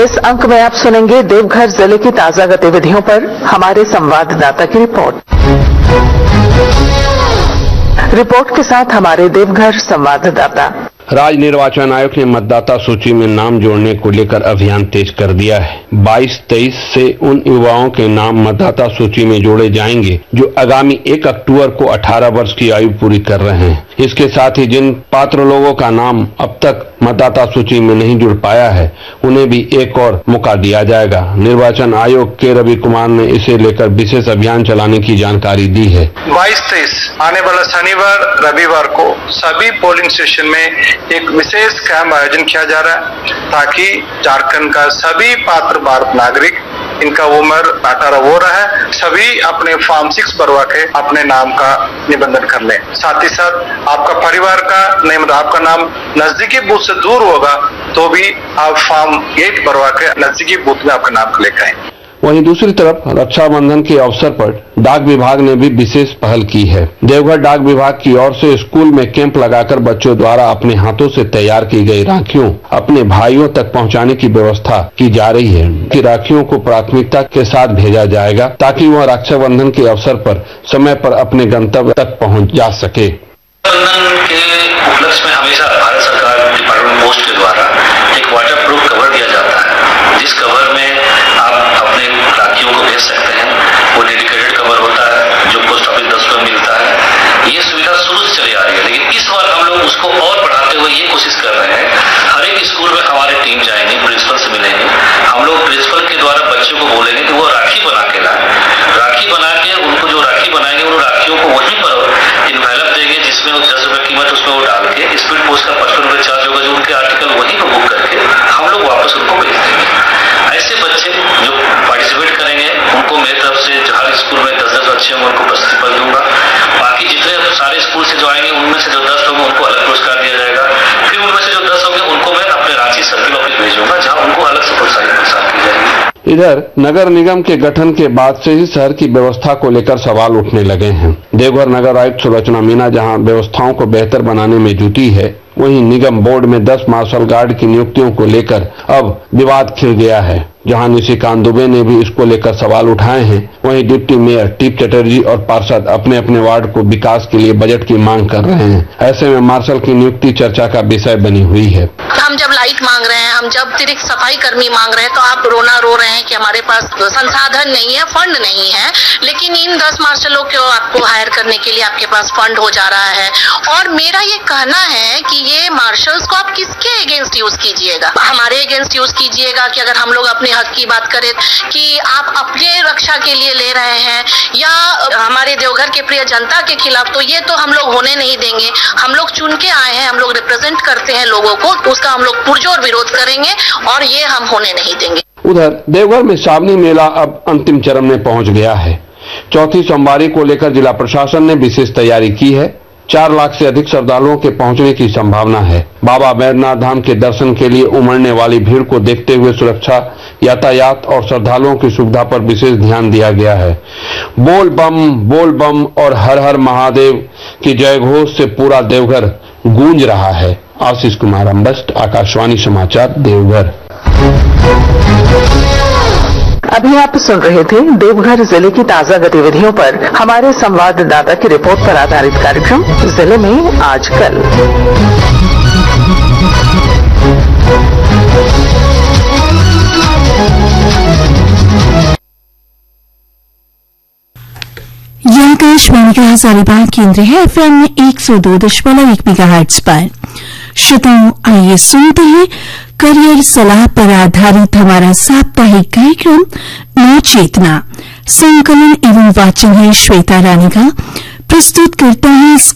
इस अंक में आप सुनेंगे देवघर जिले की ताजा गतिविधियों पर हमारे संवाददाता की रिपोर्ट के साथ हमारे देवघर संवाददाता। राज्य निर्वाचन आयोग ने मतदाता सूची में नाम जोड़ने को लेकर अभियान तेज कर दिया है। 22-23 से उन युवाओं के नाम मतदाता सूची में जोड़े जाएंगे जो आगामी 1 अक्टूबर को 18 वर्ष की आयु पूरी कर रहे हैं। इसके साथ ही जिन पात्र लोगों का नाम अब तक मतदाता सूची में नहीं जुड़ पाया है, उन्हें भी एक और मौका दिया जाएगा। निर्वाचन आयोग के रवि कुमार ने इसे लेकर विशेष अभियान चलाने की जानकारी दी है। 22-23 आने वाला शनिवार रविवार को सभी पोलिंग स्टेशन में एक विशेष कैंप आयोजन किया जा रहा है ताकि झारखंड का सभी पात्र भारत नागरिक, इनका उम्र 18 हो रहा है, सभी अपने फॉर्म 6 भरवा के अपने नाम का निबंधन कर लें। साथ ही साथ आपका परिवार का नाम, आपका नाम नजदीकी बूथ से दूर होगा तो भी आप फॉर्म 8 भरवा के नजदीकी बूथ में आपका नाम लेकर आए। वहीं दूसरी तरफ रक्षाबंधन के अवसर पर डाक विभाग ने भी विशेष पहल की है। देवघर डाक विभाग की ओर से स्कूल में कैंप लगाकर बच्चों द्वारा अपने हाथों से तैयार की गई राखियों अपने भाइयों तक पहुंचाने की व्यवस्था की जा रही है कि राखियों को प्राथमिकता के साथ भेजा जाएगा ताकि वह रक्षाबंधन के अवसर पर समय पर अपने गंतव्य तक पहुँच जा सके। रक्षाबंधन के उपलक्ष्य में हमेशा भारत सरकार डिपार्टमेंट पोस्ट के द्वारा एक वाटर प्रूफ कवर दिया जाता है, जिस कवर में आप अपने राखियों को भेज सकते हैं। वो डेडिकेटेड कवर होता है जो पोस्ट ऑफिस 10 में मिलता है। ये सुविधा शुरू से चली आ रही है, लेकिन इस बार हम लोग उसको और बढ़ाते हुए ये कोशिश कर रहे हैं। हर एक स्कूल में हमारे टीम जाएंगे, प्रिंसिपल से मिलेंगे। हम लोग प्रिंसिपल के द्वारा बच्चों को बोलेंगे कि वो राखी बना के लाए। राखी बना के उनको जो राखी बनाएंगे उन राखियों को वहीं पर इन्वेलप देंगे जिसमें 10 रुपए कीमत उसमें वो डाल के स्पीड पोस्ट का 55 रुपए चार्ज होगा, जो उनके आर्टिकल वहीं पर बुक करके हम लोग वापस उनको भेज देंगे। ऐसे बच्चे जो पार्टिसिपेट करेंगे उनको मेरी तरफ से हर स्कूल में 10-10 बच्चे होंगे उनको प्रतिफल दूंगा। बाकी जितने सारे स्कूल से जो आएंगे उनमें से जो 10 होंगे उनको अलग पुरस्कार दिया जाएगा। फिर उनमें से जो 10 होंगे उनको मैं अपने रांची सर्किल ऑफिस भेजूंगा जहाँ उनको अलग से प्रोत्साहित की जाएगी। इधर नगर निगम के गठन के बाद से ही शहर की व्यवस्था को लेकर सवाल उठने लगे हैं। देवघर नगर आयुक्त सुलोचना मीना जहां व्यवस्थाओं को बेहतर बनाने में जुटी है, वहीं निगम बोर्ड में 10 मार्शल गार्ड की नियुक्तियों को लेकर अब विवाद खिल गया है। जहां निशिकांत दुबे ने भी इसको लेकर सवाल उठाए हैं, वहीं डिप्टी मेयर टीप चटर्जी और पार्षद अपने अपने वार्ड को विकास के लिए बजट की मांग कर रहे हैं। ऐसे में मार्शल की नियुक्ति चर्चा का विषय बनी हुई है। हम जब लाइट मांग रहे हैं, हम जब अतिरिक्त सफाई कर्मी मांग रहे हैं, तो आप रो रहे हैं कि हमारे पास संसाधन नहीं है, फंड नहीं है। लेकिन इन 10 मार्शलों को आपको हायर करने के लिए आपके पास फंड हो जा रहा है। और मेरा ये कहना है कि ये मार्शल्स को आप किसके अगेंस्ट यूज कीजिएगा? हमारे अगेंस्ट यूज कीजिएगा कि अगर हम लोग अपने हक की बात करें कि आप अपने रक्षा के लिए ले रहे हैं, या हमारे देवघर के प्रिय जनता के खिलाफ, तो ये तो हम लोग होने नहीं देंगे। हम लोग चुन के आए हैं, हम लोग रिप्रेजेंट करते हैं लोगों को, तो उसका हम लोग पुरजोर विरोध करेंगे और ये हम होने नहीं देंगे। उधर देवघर में श्रावणी मेला अब अंतिम चरण में पहुंच गया है। चौथी सोमवारी को लेकर जिला प्रशासन ने विशेष तैयारी की है। 4 लाख से अधिक श्रद्धालुओं के पहुंचने की संभावना है। बाबा बैद्यनाथ धाम के दर्शन के लिए उमड़ने वाली भीड़ को देखते हुए सुरक्षा, यातायात और श्रद्धालुओं की सुविधा पर विशेष ध्यान दिया गया है। बोल बम और हर हर महादेव की जय घोष से पूरा देवघर गूंज रहा है। आशीष कुमार अम्बस्ट, आकाशवाणी समाचार, देवघर। अभी आप सुन रहे थे देवघर जिले की ताजा गतिविधियों पर हमारे संवाददाता की रिपोर्ट पर आधारित कार्यक्रम जिले में आजकल। यह आकाशवाणी का हजारीबाग केंद्र है। FM में 102.1 मेगाहर्ट्ज पर। श्रोताओं, आइए सुनते हैं करियर सलाह पर आधारित हमारा साप्ताहिक कार्यक्रम नव चेतना। संकलन एवं वाचन है श्वेता रानी का। प्रस्तुत करता है